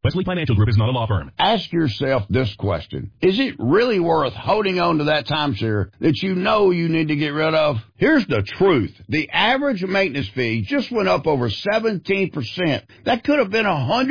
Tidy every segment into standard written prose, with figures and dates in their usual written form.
Wesley Financial Group is not a law firm. Ask yourself this question. Is it really worth holding on to that timeshare that you know you need to get rid of? Here's the truth. The average maintenance fee just went up over 17%. That could have been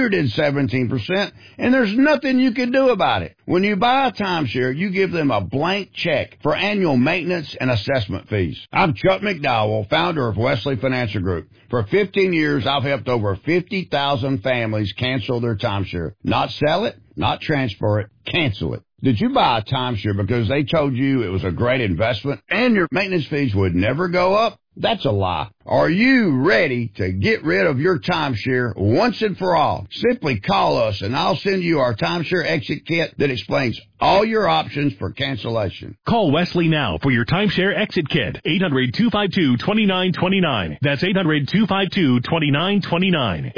117%, and there's nothing you can do about it. When you buy a timeshare, you give them a blank check for annual maintenance and assessment fees. I'm Chuck McDowell, founder of Wesley Financial Group. For 15 years, I've helped over 50,000 families cancel their timeshare. Not sell it, not transfer it, cancel it. Did you buy a timeshare because they told you it was a great investment and your maintenance fees would never go up? That's a lie. Are you ready to get rid of your timeshare once and for all? Simply call us and I'll send you our timeshare exit kit that explains all your options for cancellation. Call Wesley now for your timeshare exit kit. 800-252-2929. That's 800-252-2929.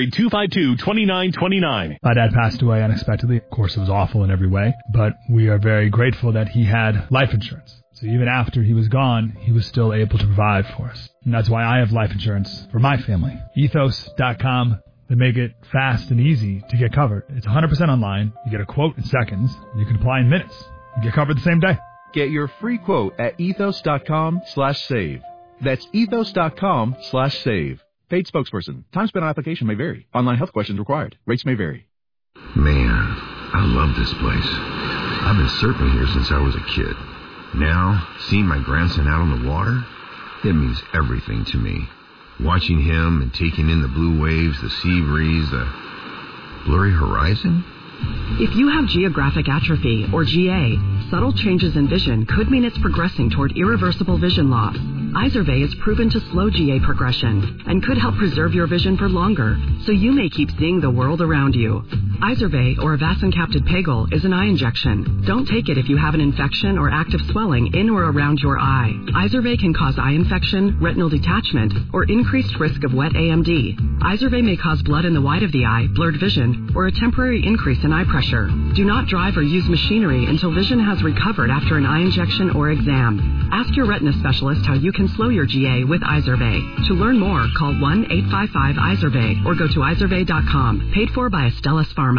800-252-2929. My dad passed away unexpectedly. Of course, it was awful in every way, but we are very grateful that he had life insurance. So even after he was gone, he was still able to provide for us. And that's why I have life insurance for my family. Ethos.com. They make it fast and easy to get covered. It's 100% online. You get a quote in seconds. And you can apply in minutes. You get covered the same day. Get your free quote at ethos.com/save. That's ethos.com/save. Paid spokesperson. Time spent on application may vary. Online health questions required. Rates may vary. Man, I love this place. I've been surfing here since I was a kid. Now, seeing my grandson out on the water, it means everything to me. Watching him and taking in the blue waves, the sea breeze, the blurry horizon. If you have geographic atrophy, or GA, subtle changes in vision could mean it's progressing toward irreversible vision loss. Izervay is proven to slow GA progression and could help preserve your vision for longer, so you may keep seeing the world around you. Izervay, or avacincaptad pegol, is an eye injection. Don't take it if you have an infection or active swelling in or around your eye. Izervay can cause eye infection, retinal detachment, or increased risk of wet AMD. Izervay may cause blood in the white of the eye, blurred vision, or a temporary increase in eye pressure. Do not drive or use machinery until vision has recovered after an eye injection or exam. Ask your retina specialist how you can slow your GA with Izervay. To learn more, call 1-855-IZERVAY or go to izervay.com. Paid for by Astellas Pharma.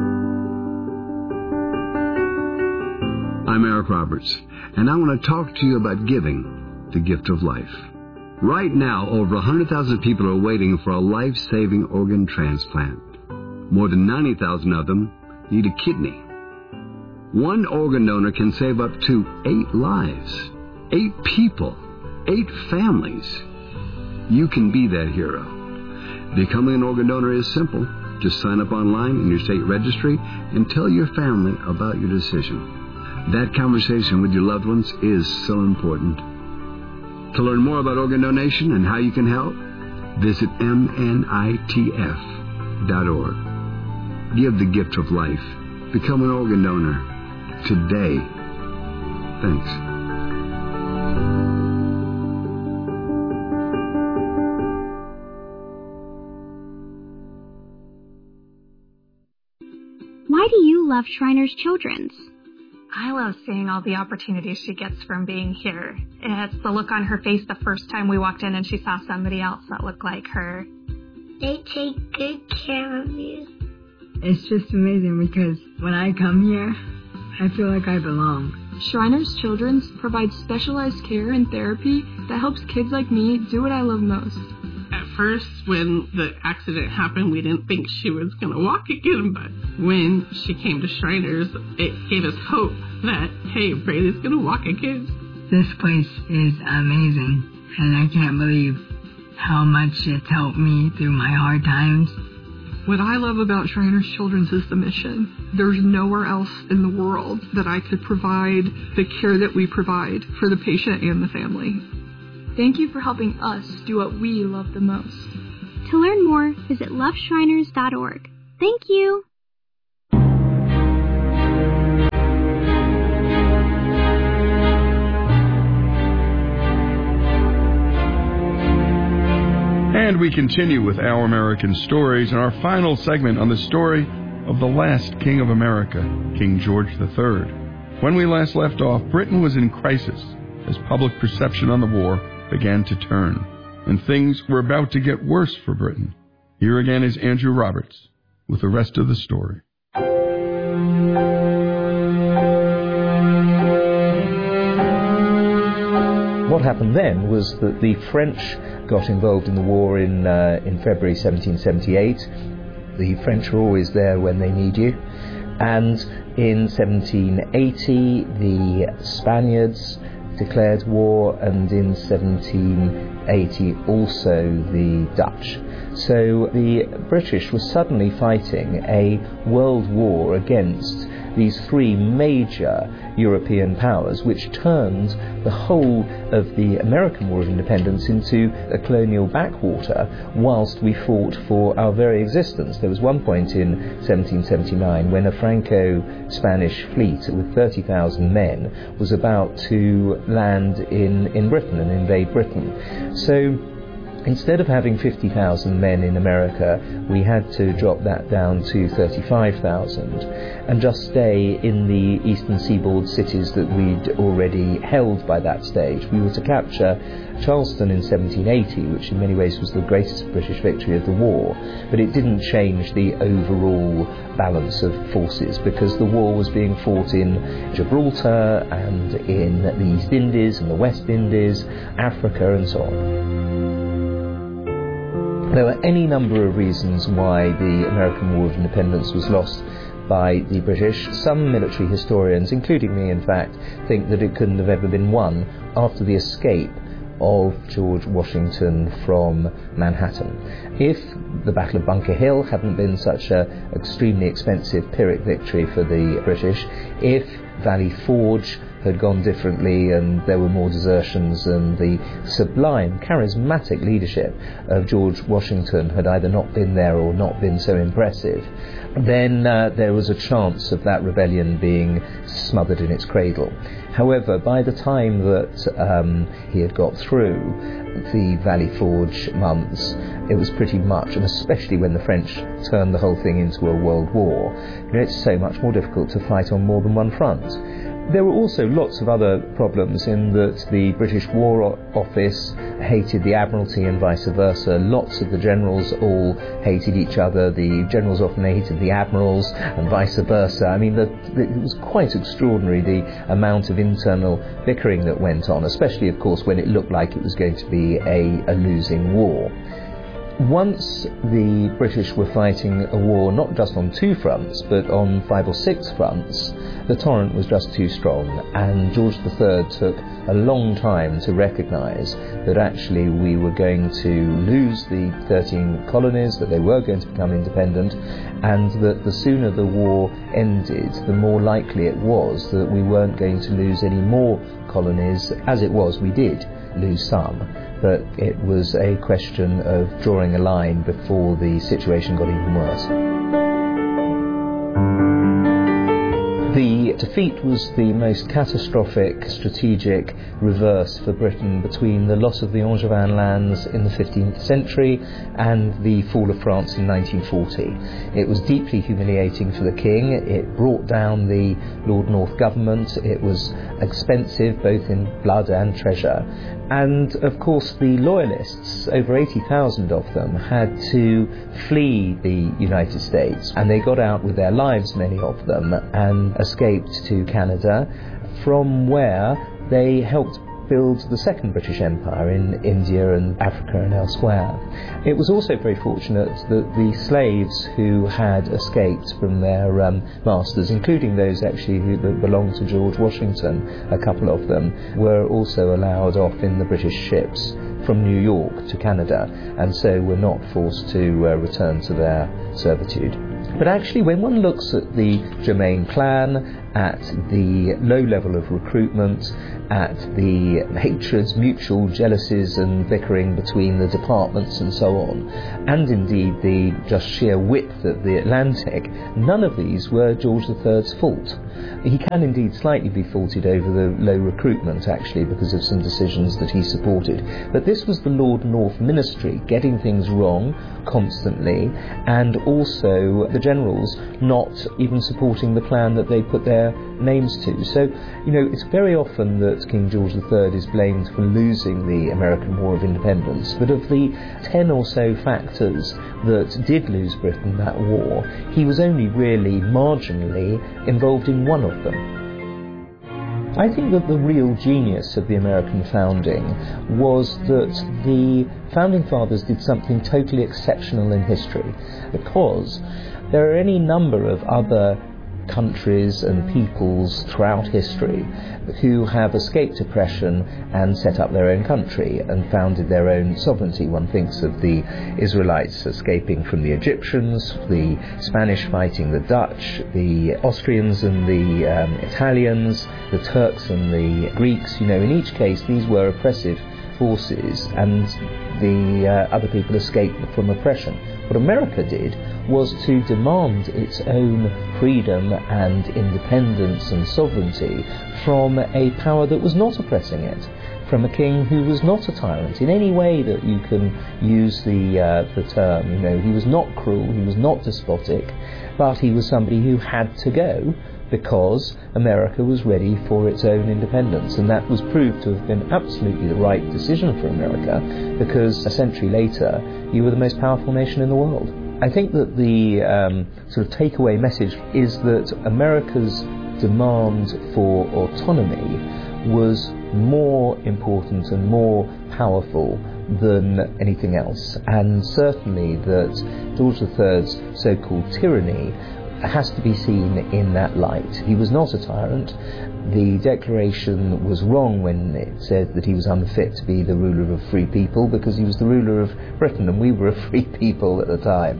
I'm Eric Roberts, and I want to talk to you about giving the gift of life. Right now, over 100,000 people are waiting for a life-saving organ transplant. More than 90,000 of them need a kidney. One organ donor can save up to 8 lives, 8 people, 8 families. You can be that hero. Becoming an organ donor is simple. Just sign up online in your state registry and tell your family about your decision. That conversation with your loved ones is so important. To learn more about organ donation and how you can help, visit mnitf.org. Give the gift of life. Become an organ donor today. Thanks. Why do you love Shriners Children's? I love seeing all the opportunities she gets from being here. It's the look on her face the first time we walked in and she saw somebody else that looked like her. They take good care of you. It's just amazing because when I come here, I feel like I belong. Shriners Children's provides specialized care and therapy that helps kids like me do what I love most. At first, when the accident happened, we didn't think she was going to walk again, but when she came to Shriners, it gave us hope that, hey, Brady's going to walk again. This place is amazing, and I can't believe how much it's helped me through my hard times. What I love about Shriners Children's is the mission. There's nowhere else in the world that I could provide the care that we provide for the patient and the family. Thank you for helping us do what we love the most. To learn more, visit loveshriners.org. Thank you. And we continue with Our American Stories and our final segment on the story of the last King of America, King George III. When we last left off, Britain was in crisis as public perception on the war began to turn, and things were about to get worse for Britain. Here again is Andrew Roberts. with the rest of the story. What happened then was that the French got involved in the war in February 1778. The French are always there when they need you. And in 1780, the Spaniards declared war, and in 1780 also the Dutch. So the British were suddenly fighting a world war against these three major European powers, which turned the whole of the American War of Independence into a colonial backwater whilst we fought for our very existence. There was one point in 1779 when a Franco-Spanish fleet with 30,000 men was about to land in Britain and invade Britain. So instead of having 50,000 men in America, we had to drop that down to 35,000 and just stay in the eastern seaboard cities that we'd already held by that stage. We were to capture Charleston in 1780, which in many ways was the greatest British victory of the war, but it didn't change the overall balance of forces because the war was being fought in Gibraltar and in the East Indies and the West Indies, Africa and so on. There were any number of reasons why the American War of Independence was lost by the British. Some military historians, including me in fact, think that it couldn't have ever been won after the escape of George Washington from Manhattan. If the Battle of Bunker Hill hadn't been such an extremely expensive Pyrrhic victory for the British, if Valley Forge had gone differently and there were more desertions and the sublime, charismatic leadership of George Washington had either not been there or not been so impressive, then there was a chance of that rebellion being smothered in its cradle. However, by the time that he had got through the Valley Forge months, it was pretty much, and especially when the French turned the whole thing into a world war, it's so much more difficult to fight on more than one front. There were also lots of other problems in that the British War Office hated the Admiralty and vice versa. Lots of the generals all hated each other. The generals often hated the admirals and vice versa. I mean, it was quite extraordinary, the amount of internal bickering that went on, especially, of course, when it looked like it was going to be a losing war. Once the British were fighting a war not just on two fronts, but on 5 or 6 fronts, the torrent was just too strong, and George III took a long time to recognise that actually we were going to lose the 13 colonies, that they were going to become independent, and that the sooner the war ended, the more likely it was that we weren't going to lose any more colonies. As it was, we did lose some, but it was a question of drawing a line before the situation got even worse. The defeat was the most catastrophic strategic reverse for Britain between the loss of the Angevin lands in the 15th century and the fall of France in 1940. It was deeply humiliating for the king. It brought down the Lord North government. It was expensive both in blood and treasure. And of course the loyalists, over 80,000 of them, had to flee the United States, and they got out with their lives, many of them, and escaped to Canada, from where they helped build the second British Empire in India and Africa and elsewhere. It was also very fortunate that the slaves who had escaped from their masters, including those actually who belonged to George Washington, a couple of them, were also allowed off in the British ships from New York to Canada, and so were not forced to return to their servitude. But actually, when one looks at the Germain plan, at the low level of recruitment, at the hatreds, mutual jealousies and bickering between the departments and so on, and indeed the just sheer width of the Atlantic, none of these were George III's fault. He can indeed slightly be faulted over the low recruitment, actually, because of some decisions that he supported. But this was the Lord North ministry getting things wrong constantly, and also the generals not even supporting the plan that they put their their names to. So, it's very often that King George III is blamed for losing the American War of Independence, but of the 10 or so factors that did lose Britain that war, he was only really marginally involved in one of them. I think that the real genius of the American founding was that the Founding Fathers did something totally exceptional in history, because there are any number of other countries and peoples throughout history who have escaped oppression and set up their own country and founded their own sovereignty. One thinks of the Israelites escaping from the Egyptians, the Spanish fighting the Dutch, the Austrians and the Italians, the Turks and the Greeks. In each case these were oppressive forces, and the other people escaped from oppression. What America did was to demand its own freedom and independence and sovereignty from a power that was not oppressing it, from a king who was not a tyrant in any way that you can use the term. He was not cruel, he was not despotic, but he was somebody who had to go because America was ready for its own independence, and that was proved to have been absolutely the right decision for America, because a century later you were the most powerful nation in the world. I think that the sort of takeaway message is that America's demand for autonomy was more important and more powerful than anything else, and certainly that George III's so-called tyranny has to be seen in that light. He was not a tyrant. The Declaration was wrong when it said that he was unfit to be the ruler of free people, because he was the ruler of Britain and we were a free people at the time.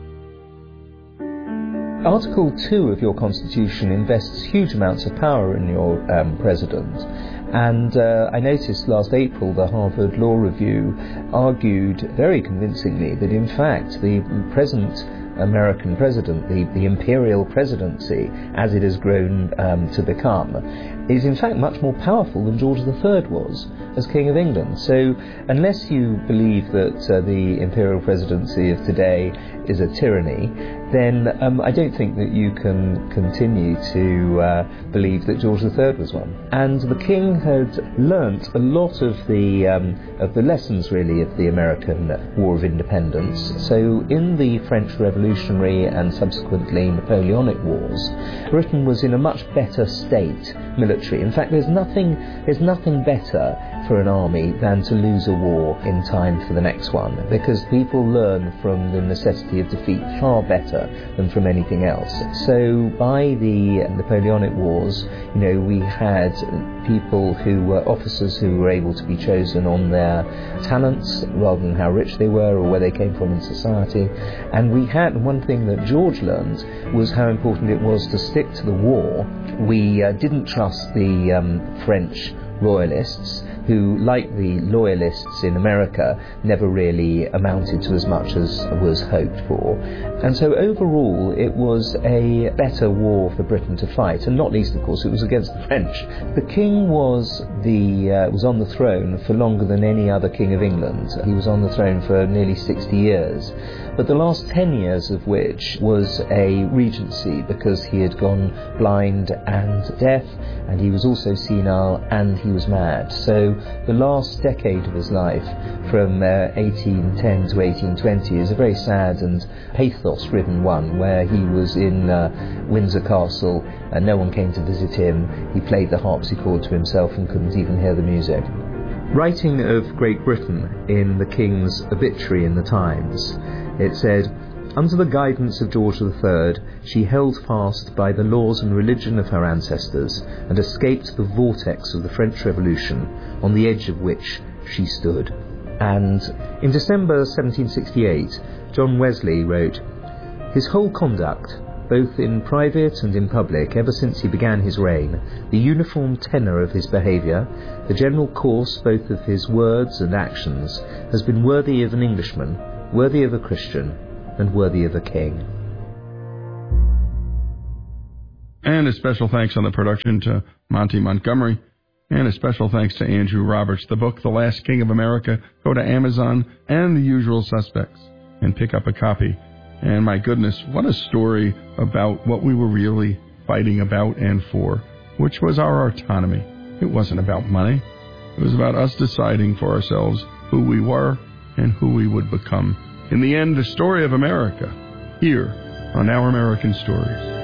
Article 2 of your Constitution invests huge amounts of power in your President. And I noticed last April the Harvard Law Review argued very convincingly that in fact the present American president, the imperial presidency, as it has grown to become, is in fact much more powerful than George III was as King of England. So unless you believe that the imperial presidency of today is a tyranny, then I don't think that you can continue to believe that George III was one. And the king had learnt a lot of the lessons really of the American War of Independence. So in the French Revolutionary and subsequently Napoleonic Wars, Britain was in a much better state military. In fact, there's nothing better for an army than to lose a war in time for the next one, because people learn from the necessity of defeat far better than from anything else. So by the Napoleonic Wars, we had people who were officers who were able to be chosen on their talents rather than how rich they were or where they came from in society. And we had one thing that George learned was how important it was to stick to the war. We didn't trust the French royalists, who, like the loyalists in America, never really amounted to as much as was hoped for. And so overall it was a better war for Britain to fight, and not least of course it was against the French. The king was on the throne for longer than any other king of England. He was on the throne for nearly 60 years, but the last 10 years of which was a regency, because he had gone blind and deaf, and he was also senile, and he was mad. So the last decade of his life, from 1810 to 1820, is a very sad and pathos-ridden one, where he was in Windsor Castle and no one came to visit him. He played the harpsichord to himself and couldn't even hear the music. Writing of Great Britain in the King's obituary in the Times, it said, "Under the guidance of George III, she held fast by the laws and religion of her ancestors and escaped the vortex of the French Revolution, on the edge of which she stood." And in December 1768, John Wesley wrote, "His whole conduct, both in private and in public, ever since he began his reign, the uniform tenor of his behaviour, the general course both of his words and actions, has been worthy of an Englishman, worthy of a Christian, and worthy of a king." And a special thanks on the production to Monty Montgomery, and a special thanks to Andrew Roberts. The book, The Last King of America, go to Amazon and the usual suspects and pick up a copy. And my goodness, what a story about what we were really fighting about and for, which was our autonomy. It wasn't about money. It was about us deciding for ourselves who we were and who we would become. In the end, the story of America, here on Our American Stories.